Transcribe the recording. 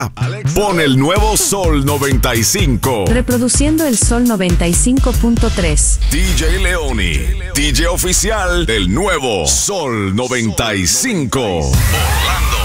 Pon el nuevo Sol 95. Reproduciendo el Sol 95.3. DJ Leoni, DJ oficial del nuevo Sol 95. Orlando.